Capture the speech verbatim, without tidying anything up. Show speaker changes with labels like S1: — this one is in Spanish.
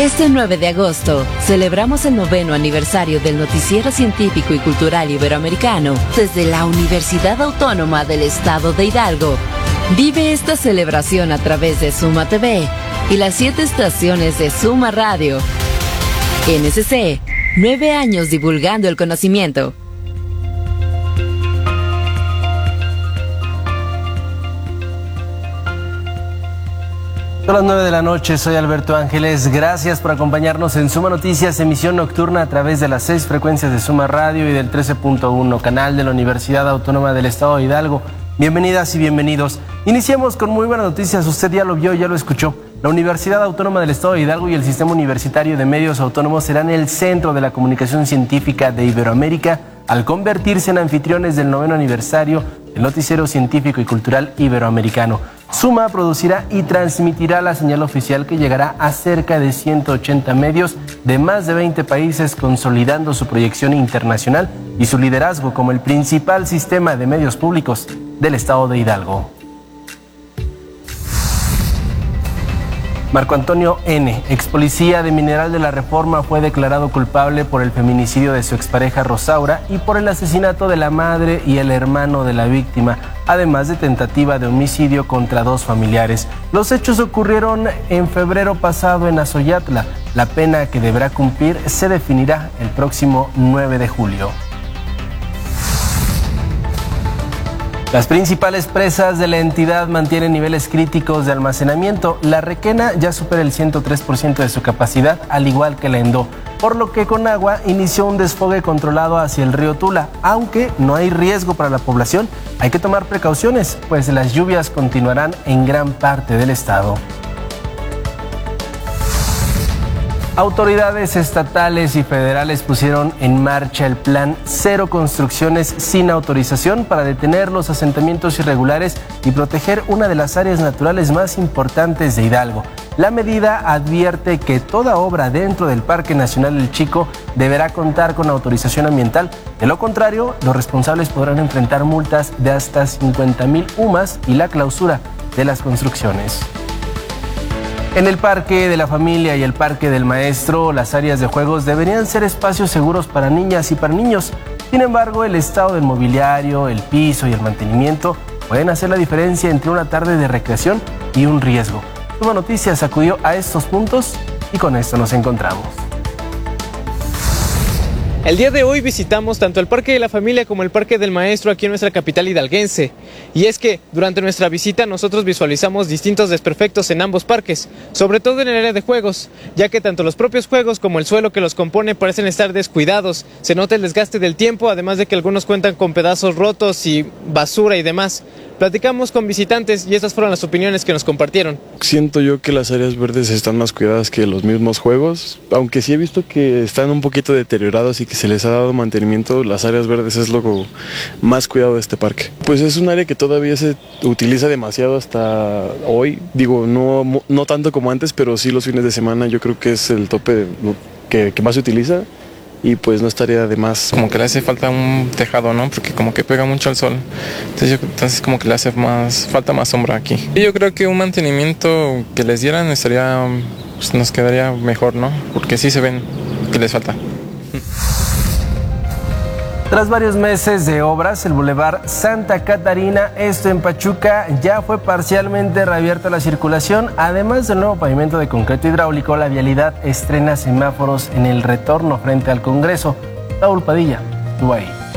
S1: Este nueve de agosto celebramos el noveno aniversario del Noticiero Científico y Cultural Iberoamericano desde la Universidad Autónoma del Estado de Hidalgo. Vive esta celebración a través de Suma T V y las siete estaciones de Suma Radio. N S C, nueve años divulgando el conocimiento.
S2: Son las nueve de la noche, soy Alberto Ángeles. Gracias por acompañarnos en Suma Noticias, emisión nocturna a través de las seis frecuencias de Suma Radio y del trece punto uno, canal de la Universidad Autónoma del Estado de Hidalgo. Bienvenidas y bienvenidos. Iniciemos con muy buenas noticias, usted ya lo vio, ya lo escuchó. La Universidad Autónoma del Estado de Hidalgo y el Sistema Universitario de Medios Autónomos serán el centro de la comunicación científica de Iberoamérica al convertirse en anfitriones del noveno aniversario del Noticiero Científico y Cultural Iberoamericano. Suma producirá y transmitirá la señal oficial que llegará a cerca de ciento ochenta medios de más de veinte países, consolidando su proyección internacional y su liderazgo como el principal sistema de medios públicos del Estado de Hidalgo. Marco Antonio N., ex policía de Mineral de la Reforma, fue declarado culpable por el feminicidio de su expareja Rosaura y por el asesinato de la madre y el hermano de la víctima, además de tentativa de homicidio contra dos familiares. Los hechos ocurrieron en febrero pasado en Azoyatla. La pena que deberá cumplir se definirá el próximo nueve de julio. Las principales presas de la entidad mantienen niveles críticos de almacenamiento. La Requena ya supera el ciento tres por ciento de su capacidad, al igual que la Endó, por lo que Conagua inició un desfogue controlado hacia el río Tula. Aunque no hay riesgo para la población, hay que tomar precauciones, pues las lluvias continuarán en gran parte del estado. Autoridades estatales y federales pusieron en marcha el plan Cero Construcciones sin autorización para detener los asentamientos irregulares y proteger una de las áreas naturales más importantes de Hidalgo. La medida advierte que toda obra dentro del Parque Nacional El Chico deberá contar con autorización ambiental. De lo contrario, los responsables podrán enfrentar multas de hasta cincuenta mil U M A S y la clausura de las construcciones. En el Parque de la Familia y el Parque del Maestro, las áreas de juegos deberían ser espacios seguros para niñas y para niños. Sin embargo, el estado del mobiliario, el piso y el mantenimiento pueden hacer la diferencia entre una tarde de recreación y un riesgo. Suma Noticias acudió a estos puntos y con esto nos encontramos.
S3: El día de hoy visitamos tanto el Parque de la Familia como el Parque del Maestro aquí en nuestra capital hidalguense. Y es que durante nuestra visita nosotros visualizamos distintos desperfectos en ambos parques, sobre todo en el área de juegos, ya que tanto los propios juegos como el suelo que los compone parecen estar descuidados. Se nota el desgaste del tiempo, además de que algunos cuentan con pedazos rotos y basura y demás. Platicamos con visitantes y estas fueron las opiniones que nos compartieron.
S4: Siento yo que las áreas verdes están más cuidadas que los mismos juegos, aunque sí he visto que están un poquito deteriorados y que se les ha dado mantenimiento. Las áreas verdes es lo más cuidado de este parque. Pues es un área que todavía se utiliza demasiado hasta hoy, digo, no, no tanto como antes, pero sí los fines de semana yo creo que es el tope que, que más se utiliza. Y pues no estaría de más.
S5: Como que le hace falta un tejado, ¿no? Porque como que pega mucho al sol. Entonces, yo, entonces como que le hace más, falta más sombra aquí. Y yo creo que un mantenimiento que les dieran estaría, pues nos quedaría mejor, ¿no? Porque sí se ven que les falta.
S2: Tras varios meses de obras, el Boulevard Santa Catarina, esto en Pachuca, ya fue parcialmente reabierta la circulación. Además del nuevo pavimento de concreto hidráulico, la vialidad estrena semáforos en el retorno frente al Congreso. Raúl Padilla estuvo ahí.